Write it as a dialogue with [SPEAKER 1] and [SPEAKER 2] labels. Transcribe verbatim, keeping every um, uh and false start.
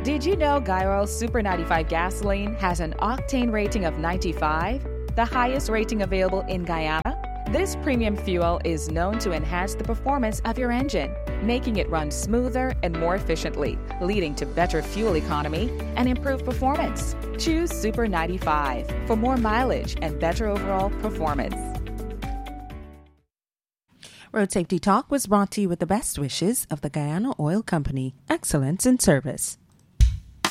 [SPEAKER 1] Did you know Guy Super ninety-five gasoline has an octane rating of ninety-five, the highest rating available in Guyana? This premium fuel is known to enhance the performance of your engine, making it run smoother and more efficiently, leading to better fuel economy and improved performance. Choose Super ninety-five for more mileage and better overall performance.
[SPEAKER 2] Road Safety Talk was brought to you with the best wishes of the Guyana Oil Company. Excellence in service.